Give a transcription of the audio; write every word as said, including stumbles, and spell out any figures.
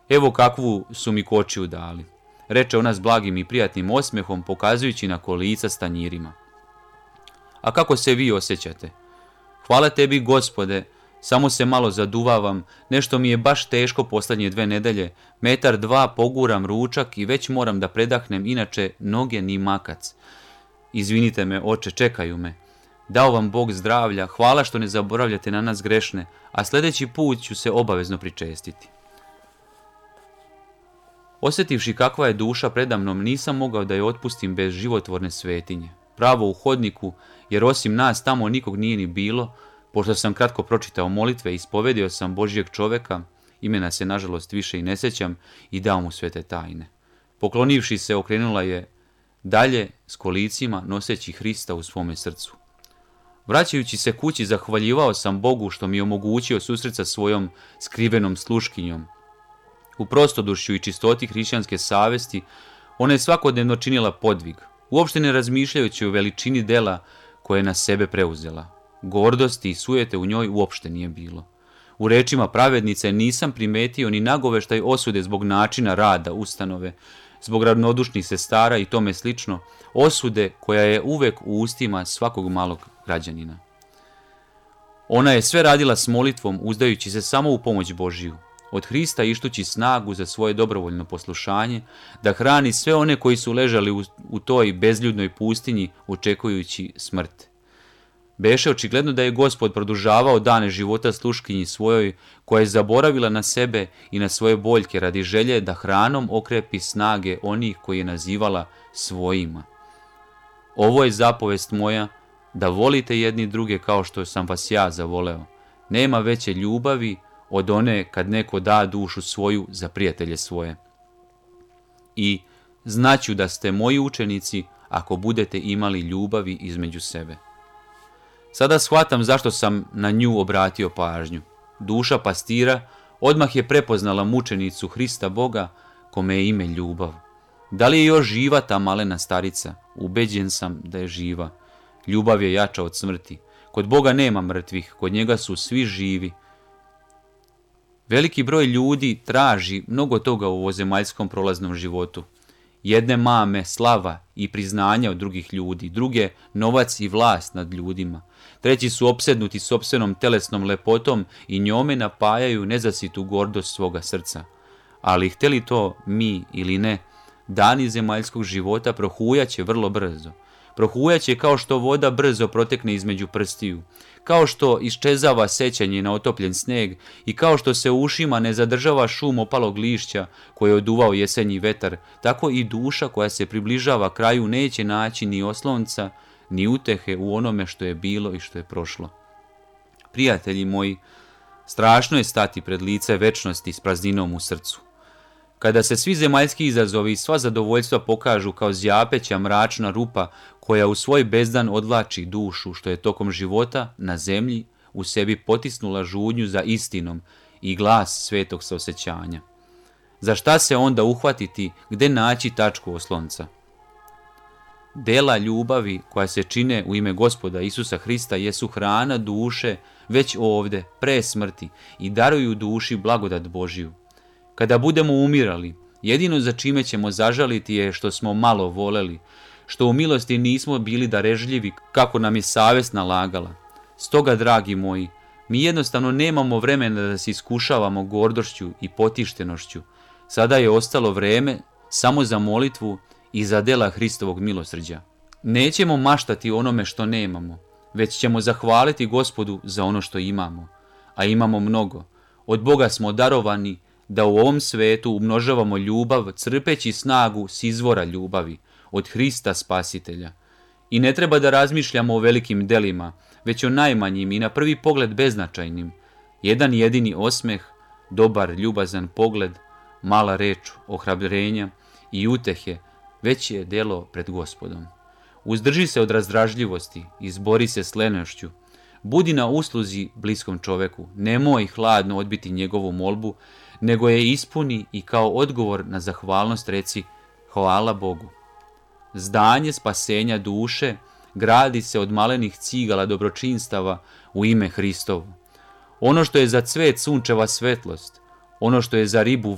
Evo kakvu su mi kočiju dali, reče ona s blagim i prijatnim osmehom, pokazujući na kolica s tanjirima. A kako se vi osjećate? Hvala tebi, Gospode, samo se malo zaduvavam, nešto mi je baš teško posljednje dve nedelje, metar dva poguram ručak i već moram da predahnem, inače noge ni makac. Izvinite me, oče, čekaju me. Dao vam Bog zdravlja, hvala što ne zaboravljate na nas grešne, a sljedeći put ću se obavezno pričestiti. Osjetivši kakva je duša predamnom, nisam mogao da je otpustim bez životvorne svetinje. Pravo u hodniku, jer osim nas tamo nikog nije ni bilo, pošto sam kratko pročitao molitve i ispovedio sam Božijeg čoveka, imena se nažalost više i ne sjećam, i dao mu sve te tajne. Poklonivši se, okrenula je dalje s kolicima, noseći Hrista u svome srcu. Vraćajući se kući, zahvaljivao sam Bogu što mi je omogućio susret sa svojom skrivenom sluškinjom. U prostodušju i čistoti hrišćanske savesti ona je svakodnevno činila podvig, uopšte ne razmišljajući o veličini dela koje je na sebe preuzela. Gordosti i sujete u njoj uopšte nije bilo. U rečima pravednice nisam primetio ni nagoveštaj osude zbog načina rada ustanove, zbog ravnodušnih sestara i tome slično, osude koja je uvek u ustima svakog malog građanina. Ona je sve radila s molitvom, uzdajući se samo u pomoć Božiju, od Hrista ištući snagu za svoje dobrovoljno poslušanje, da hrani sve one koji su ležali u, u toj bezljudnoj pustinji očekujući smrt. Beše očigledno da je Gospod produžavao dane života sluškinji svojoj, koja je zaboravila na sebe i na svoje boljke radi želje da hranom okrepi snage onih koji je nazivala svojima. Ovo je zapovest moja, da volite jedni druge kao što sam vas ja zavoleo. Nema veće ljubavi od one kad neko da dušu svoju za prijatelje svoje. I znaću da ste moji učenici ako budete imali ljubavi između sebe. Sada shvatam zašto sam na nju obratio pažnju. Duša pastira odmah je prepoznala mučenicu Hrista Boga, kome je ime ljubav. Da li je još živa ta malena starica? Ubeđen sam da je živa. Ljubav je jača od smrti. Kod Boga nema mrtvih, kod njega su svi živi. Veliki broj ljudi traži mnogo toga u ovozemaljskom prolaznom životu. Jedne mame, slava i priznanja od drugih ljudi, druge novac i vlast nad ljudima. Treći su opsednuti sopstvenom telesnom lepotom i njome napajaju nezasitu gordost svoga srca. Ali hteli to mi ili ne, dani zemaljskog života prohujaće vrlo brzo. Prohujaće kao što voda brzo protekne između prstiju, kao što iščezava sećanje na otopljen sneg i kao što se u ušima ne zadržava šum opalog lišća koje je oduvao jesenji vetar, tako i duša koja se približava kraju neće naći ni oslonca, ni utehe u onome što je bilo i što je prošlo. Prijatelji moji, strašno je stati pred lice večnosti s prazninom u srcu. Kada se svi zemaljski izazovi i sva zadovoljstva pokažu kao zjapeća mračna rupa koja u svoj bezdan odvlači dušu što je tokom života na zemlji u sebi potisnula žudnju za istinom i glas svetog saosećanja. Za šta se onda uhvatiti, gde naći tačku oslonca? Dela ljubavi koja se čine u ime Gospoda Isusa Hrista jesu hrana duše već ovde, pre smrti, i daruju duši blagodat Božiju. Kada budemo umirali, jedino za čime ćemo zažaliti je što smo malo voleli, što u milosti nismo bili darežljivi kako nam je savest nalagala. Stoga, dragi moji, mi jednostavno nemamo vremena da se iskušavamo gordošću i potištenošću. Sada je ostalo vreme samo za molitvu i za dela Hristovog milosrđa. Nećemo maštati onome što nemamo, već ćemo zahvaliti Gospodu za ono što imamo, a imamo mnogo. Od Boga smo darovani da u ovom svetu umnožavamo ljubav, crpeći snagu s izvora ljubavi, od Hrista Spasitelja. I ne treba da razmišljamo o velikim delima, već o najmanjim i na prvi pogled beznačajnim. Jedan jedini osmeh, dobar ljubazan pogled, mala reč ohrabrenja i utehe, već je delo pred Gospodom. Uzdrži se od razdražljivosti, izbori se s lenošću. Budi na usluzi bliskom čoveku, nemoj hladno odbiti njegovu molbu, nego je ispuni i kao odgovor na zahvalnost reci hvala Bogu. Zdanje spasenja duše gradi se od malenih cigala dobročinstava u ime Hristovo. Ono što je za cvet sunčeva svetlost, ono što je za ribu